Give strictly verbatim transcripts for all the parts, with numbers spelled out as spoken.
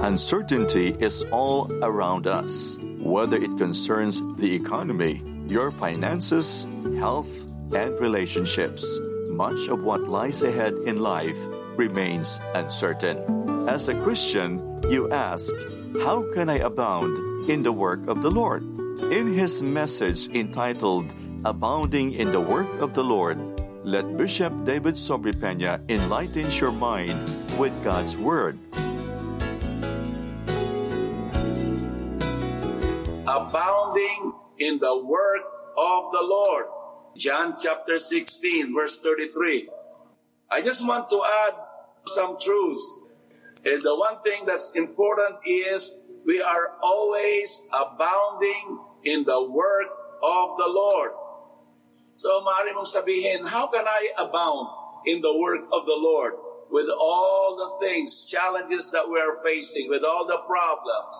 Uncertainty is all around us, whether it concerns the economy, your finances, health, and relationships. Much of what lies ahead in life remains uncertain. As a Christian, you ask, how can I abound in the work of the Lord? In his message entitled, Abounding in the Work of the Lord, let Bishop David Sobrepena enlighten your mind with God's Word. Abounding in the work of the Lord. John chapter sixteen, verse thirty-three. I just want to add some truths. And the one thing that's important is we are always abounding in the work of the Lord. So maaari mong sabihin, how can I abound in the work of the Lord with all the things, challenges that we are facing, with all the problems?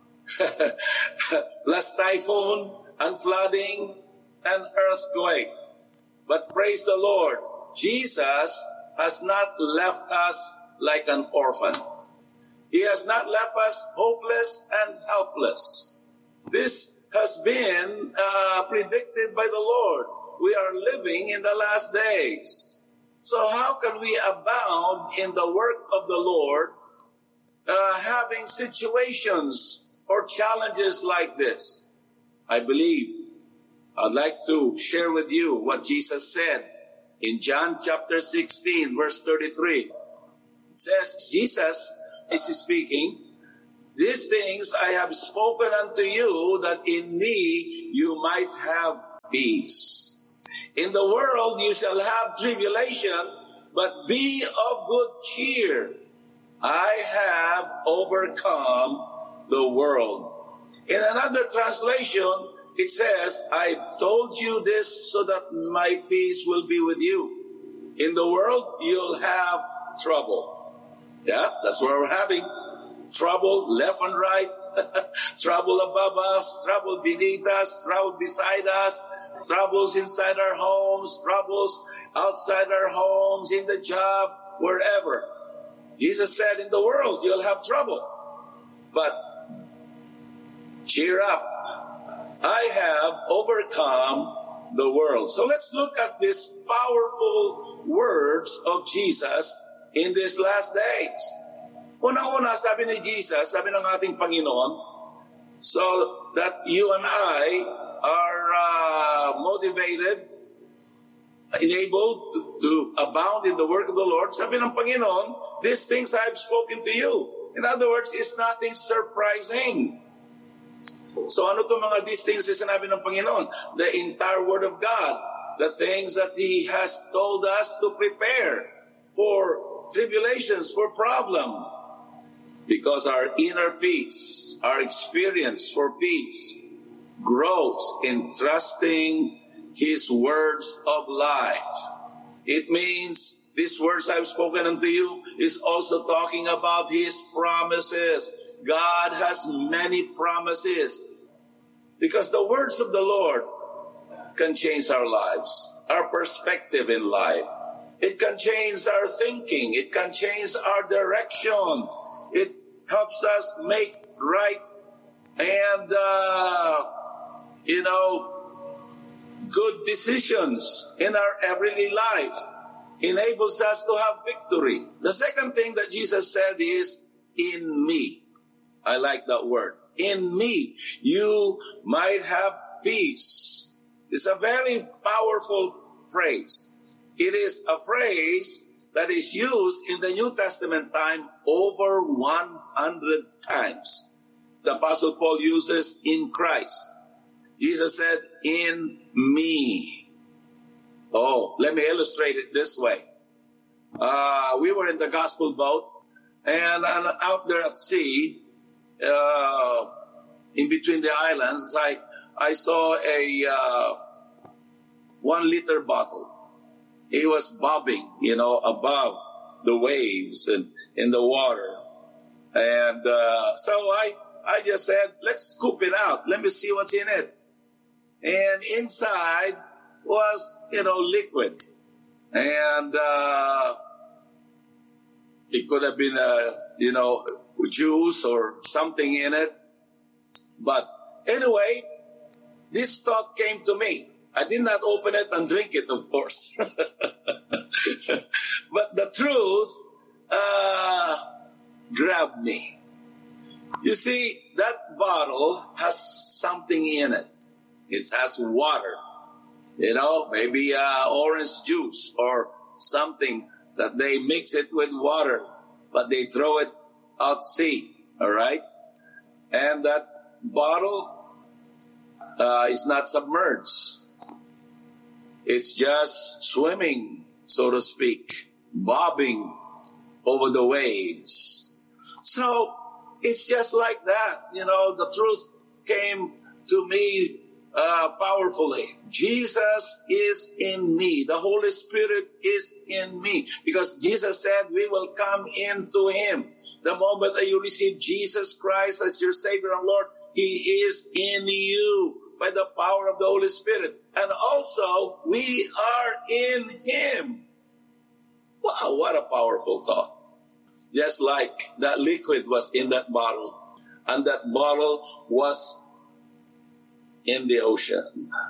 Last typhoon and flooding and earthquake. But praise the Lord, Jesus has not left us like an orphan. He has not left us hopeless and helpless. This has been uh, predicted by the Lord. We are living in the last days. So how can we abound in the work of the Lord, uh, having situations or challenges like this? I believe I'd like to share with you what Jesus said in John chapter sixteen, verse thirty-three. It says, Jesus is speaking, these things I have spoken unto you, that in me you might have peace. In the world you shall have tribulation, but be of good cheer. I have overcome the world. In another translation, it says, I told you this so that my peace will be with you. In the world, you'll have trouble. Yeah, that's what we're having. Trouble left and right. Trouble above us. Trouble beneath us. Trouble beside us. Troubles inside our homes. Troubles outside our homes, in the job, wherever. Jesus said, in the world, you'll have trouble. But cheer up. I have overcome the world. So let's look at these powerful words of Jesus in these last days. Unang-una, sabi ni Jesus, sabi ng ating Panginoon, so that you and I are uh, motivated, enabled to, to abound in the work of the Lord. Sabi ng Panginoon, these things I have spoken to you. In other words, it's nothing surprising. So ano itong mga these things na sinabi ng Panginoon? The entire Word of God. The things that He has told us to prepare for tribulations, for problem. Because our inner peace, our experience for peace, grows in trusting His words of life. It means these words I've spoken unto you is also talking about His promises. God has many promises. Because the words of the Lord can change our lives, our perspective in life. It can change our thinking. It can change our direction. It helps us make right and, uh, you know, good decisions in our everyday life. Enables us to have victory. The second thing that Jesus said is, in me. I like that word. In me, you might have peace. It's a very powerful phrase. It is a phrase that is used in the New Testament time over one hundred times. The Apostle Paul uses in Christ. Jesus said, in me. Oh, let me illustrate it this way. Uh, we were in the gospel boat, and, and out there at sea, Uh, in between the islands, I I saw a uh, one liter bottle. It was bobbing, you know, above the waves and in the water. And uh, so I I just said, let's scoop it out. Let me see what's in it. And inside was, you know, liquid. And uh, it could have been, a, you know, juice or something in it. But anyway, this thought came to me. I did not open it and drink it, of course. But the truth uh, grabbed me. You see, that bottle has something in it. It has water. You know, maybe uh, orange juice or something that they mix it with water, but they throw it out sea, all right? And that bottle uh, is not submerged. It's just swimming, so to speak, bobbing over the waves. So it's just like that. You know, the truth came to me uh, powerfully. Jesus is in me. The Holy Spirit is in me. Because Jesus said we will come into Him. The moment that you receive Jesus Christ as your Savior and Lord, He is in you by the power of the Holy Spirit. And also, we are in Him. Wow, what a powerful thought. Just like that liquid was in that bottle, and that bottle was in the ocean.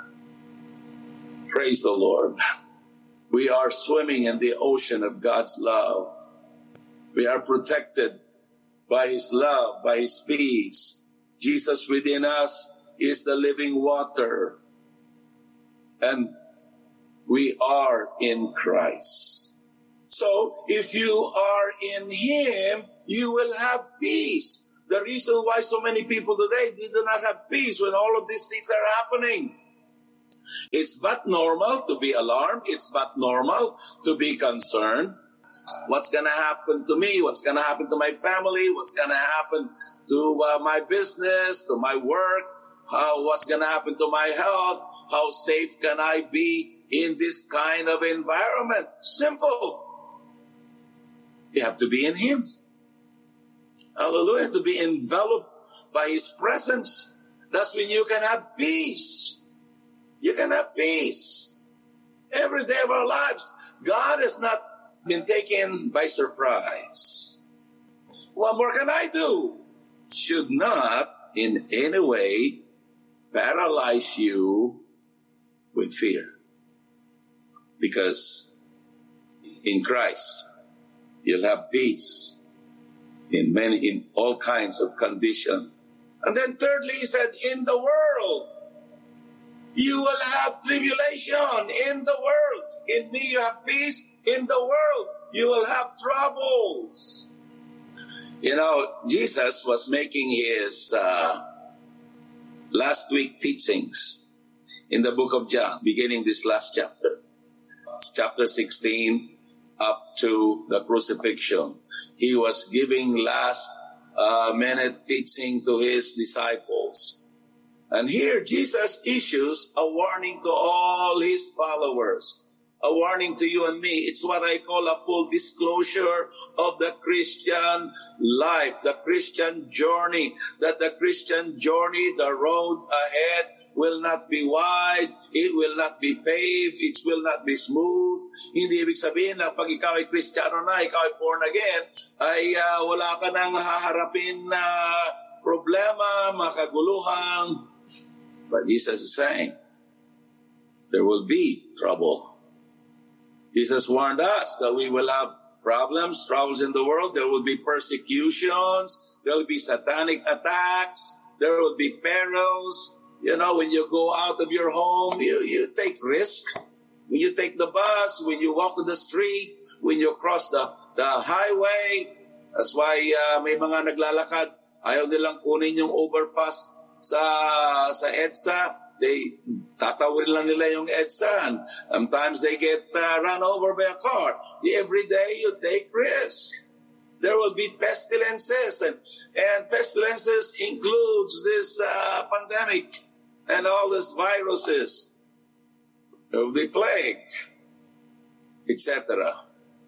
Praise the Lord. We are swimming in the ocean of God's love. We are protected by His love, by His peace. Jesus within us is the living water. And we are in Christ. So, if you are in Him, you will have peace. The reason why so many people today do not have peace when all of these things are happening. It's but normal to be alarmed. It's but normal to be concerned. What's going to happen to me? What's going to happen to my family? What's going to happen to uh, my business, to my work? How, what's going to happen to my health? How safe can I be in this kind of environment? Simple. You have to be in Him. Hallelujah. To be enveloped by His presence. That's when you can have peace. You can have peace. Every day of our lives, God has not been taken by surprise. What more can I do? Should not in any way paralyze you with fear. Because in Christ, you'll have peace in many, in all kinds of conditions. And then thirdly, He said, in the world, you will have tribulation. In the world. In me you have peace. In the world, you will have troubles. You know, Jesus was making His uh, last week teachings in the book of John, beginning this last chapter. Chapter sixteen up to the crucifixion. He was giving last uh, minute teaching to His disciples. And here Jesus issues a warning to all His followers. A warning to you and me. It's what I call a full disclosure of the Christian life, the Christian journey. That the Christian journey, the road ahead will not be wide, it will not be paved, it will not be smooth. Hindi ibig sabihin na pag ikaw ay Kristiyano na, ikaw ay born again, ay uh, wala ka nang haharapin na problema, makaguluhan. But Jesus is saying, there will be trouble. Jesus warned us that we will have problems, troubles in the world. There will be persecutions. There will be satanic attacks. There will be perils. You know, when you go out of your home, you, you take risk. When you take the bus, when you walk to the street, when you cross the, the highway. That's why uh, may mga naglalakad. Ayaw nilang kunin yung overpass sa, sa EDSA. They tatawid lang nila yung EDSA, and sometimes they get uh, run over by a car. Every day you take risks. There will be pestilences, and, and pestilences includes this uh, pandemic and all these viruses. There will be plague, et cetera.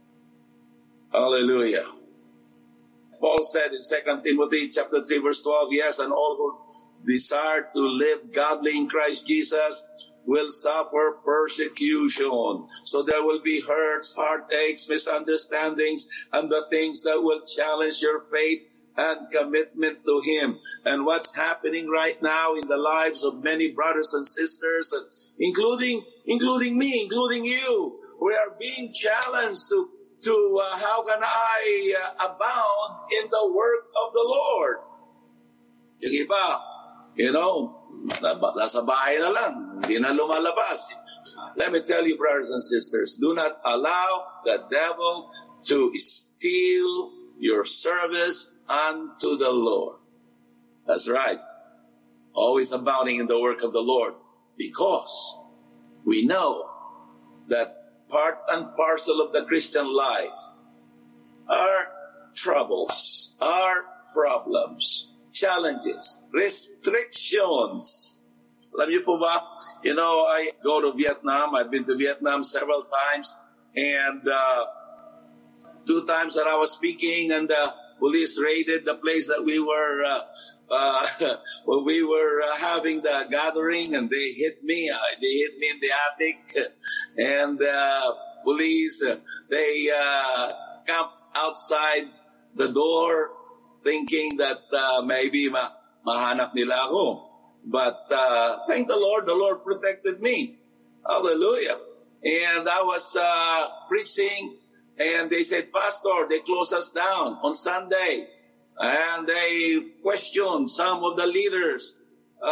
Hallelujah. Paul said in Second Timothy chapter three, verse twelve, yes, and all who desire to live godly in Christ Jesus will suffer persecution. So there will be hurts, heartaches, misunderstandings, and the things that will challenge your faith and commitment to Him. And what's happening right now in the lives of many brothers and sisters, including including me, including you, we are being challenged to, to uh, how can I uh, abound in the work of the Lord? Yung iba, you know, nasa bahay na lang, hindi na lumalabas. Let me tell you, brothers and sisters, do not allow the devil to steal your service unto the Lord. That's right. Always abounding in the work of the Lord, because we know that part and parcel of the Christian life are troubles, are problems, challenges, restrictions. Alam niyo po ba, you know, I go to Vietnam. I've been to Vietnam several times. And uh, two times that I was speaking and the police raided the place that we were, uh, uh, when we were uh, having the gathering, and they hit me. Uh, they hit me in the attic. And uh, police, uh, they uh, camped outside the door thinking that uh, maybe ma- mahanap nila ako. But uh, thank the Lord, the Lord protected me. Hallelujah. And I was uh, preaching, and they said, Pastor, they closed us down on Sunday. And they questioned some of the leaders.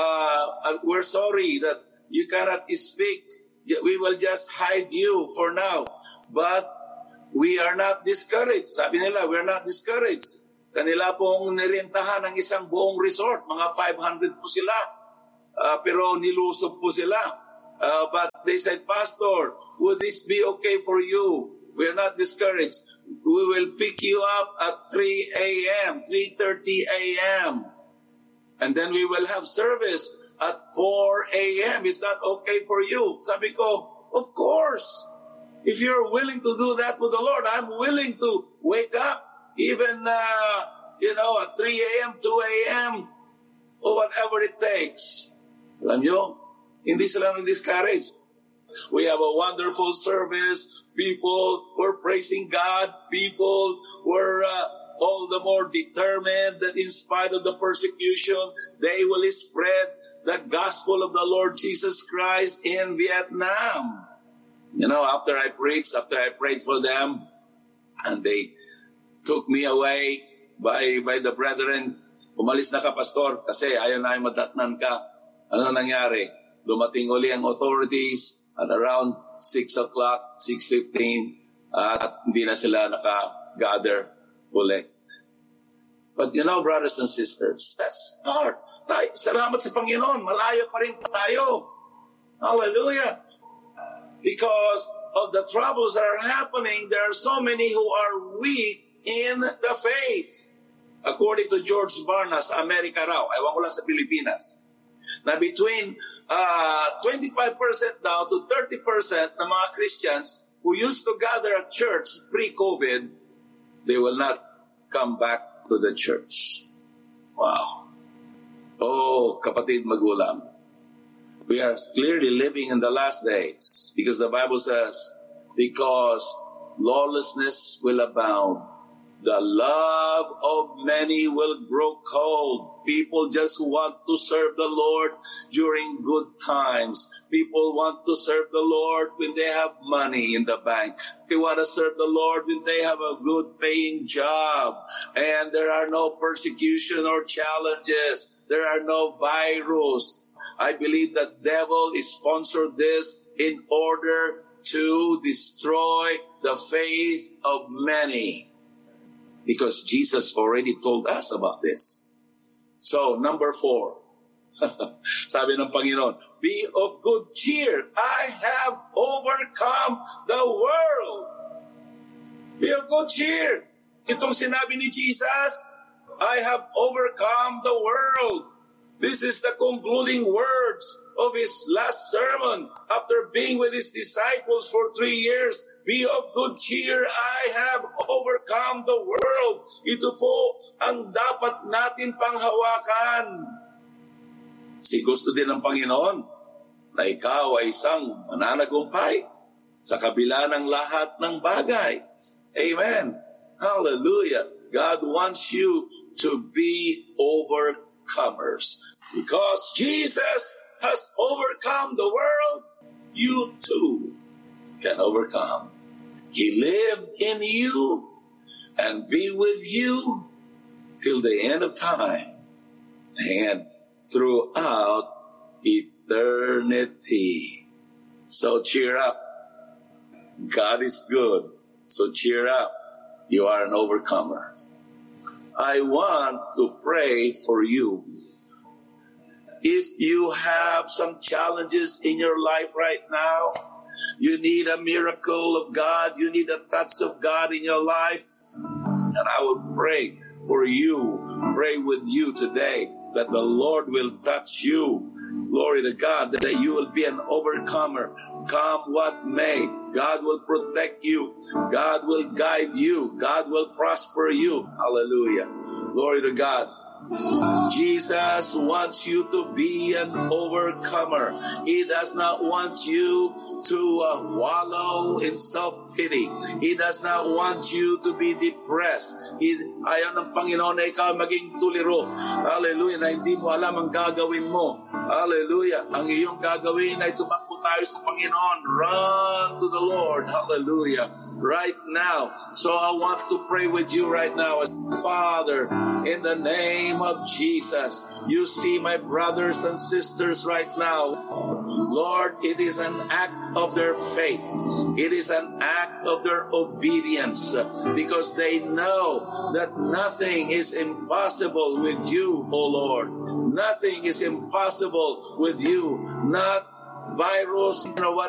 Uh, we're sorry that you cannot speak. We will just hide you for now. But we are not discouraged. Sabi nila, we're not discouraged. Kanila pong nirentahan ng isang buong resort. Mga five hundred po sila. Uh, pero nilusob po sila. Uh, but they said, Pastor, would this be okay for you? We are not discouraged. We will pick you up at three a.m., three thirty a.m. And then we will have service at four a.m. Is that okay for you? Sabi ko, of course. If you're willing to do that for the Lord, I'm willing to wake up even, uh, you know, at three a.m., two a.m., or whatever it takes. Alam nyo, hindi sila na-discourage. We have a wonderful service. People were praising God. People were uh, all the more determined that in spite of the persecution, they will spread the gospel of the Lord Jesus Christ in Vietnam. You know, after I preached, after I prayed for them, and they took me away by by the brethren, umalis na ka, Pastor, kasi ayaw na yung madatnan ka. Ano nangyari? Dumating uli ang authorities at around six o'clock, six fifteen, at hindi na sila naka-gather uli. But you know, brothers and sisters, that's part. Tayo, salamat sa Panginoon, malayo pa rin tayo. Hallelujah. Because of the troubles that are happening, there are so many who are weak in the faith. According to George Barnas, America raw, ewan ko lang sa Pilipinas, na between uh, twenty-five percent daw to thirty percent ng mga Christians who used to gather at church pre-COVID, they will not come back to the church. Wow. Oh, kapatid magulang. We are clearly living in the last days, because the Bible says, because lawlessness will abound, the love of many will grow cold. People just want to serve the Lord during good times. People want to serve the Lord when they have money in the bank. They want to serve the Lord when they have a good paying job. And there are no persecution or challenges. There are no virus. I believe the devil is sponsored this in order to destroy the faith of many. Because Jesus already told us about this. So, number four. Sabi ng Panginoon, be of good cheer. I have overcome the world. Be of good cheer. Itong sinabi ni Jesus, I have overcome the world. This is the concluding words of his last sermon after being with his disciples for three years. Be of good cheer, I have overcome the world. Ito po ang dapat natin panghawakan. Si gusto din ng Panginoon na ikaw ay isang mananagumpay sa kabila ng lahat ng bagay. Amen. Hallelujah. God wants you to be overcomers. Because Jesus has overcome the world, you too can overcome. He lived in you and be with you till the end of time and throughout eternity. So cheer up. God is good. So cheer up. You are an overcomer. I want to pray for you. If you have some challenges in your life right now, you need a miracle of God, you need a touch of God in your life, and I will pray for you, pray with you today that the Lord will touch you. Glory to God, that you will be an overcomer. Come what may, God will protect you. God will guide you. God will prosper you. Hallelujah. Glory to God. Jesus wants you to be an overcomer. He does not want you to uh, wallow in self-pity. He does not want you to be depressed. He, ayaw ng Panginoon na ikaw maging tuliro. Hallelujah. Na hindi mo alam ang gagawin mo. Hallelujah. Ang iyong gagawin ay tumakbo tayo sa Panginoon. Run to the Lord. Hallelujah. Right now. So I want to pray with you right now. Father, in the name of Jesus, you see my brothers and sisters right now. Lord, it is an act of their faith. It is an act of their obedience because they know that nothing is impossible with you, O Lord. Nothing is impossible with you. Not virus, you know what?